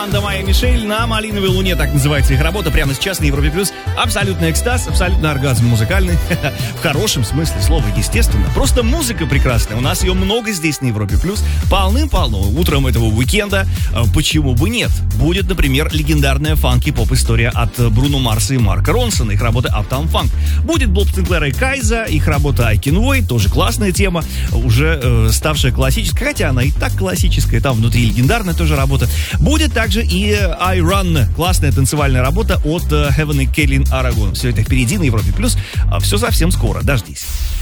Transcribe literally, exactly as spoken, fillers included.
Команда Майя Мишель на «Малиновой луне», так называется их работа. Прямо сейчас на Европе Плюс. Абсолютный экстаз, абсолютный оргазм музыкальный. В хорошем смысле слова, естественно. Просто музыка прекрасная. У нас ее много здесь на Европе Плюс. Полным-полно. Утром этого уикенда. Почему бы нет? Будет, например, легендарная фанки-поп-история от Бруно Марса и Марка Ронсона. Их работа Uptown Funk. Будет Боб Синклер и Кайза. Их работа I Can Wait. Тоже классная тема. Уже э, ставшая классической. Хотя она и так классическая. Там внутри легендарная тоже работа. Будет также и I Run. Классная танцевальная работа от Heaven и Кейлин Арагон. Все это впереди на Европе Плюс. Все совсем скоро. Дождись.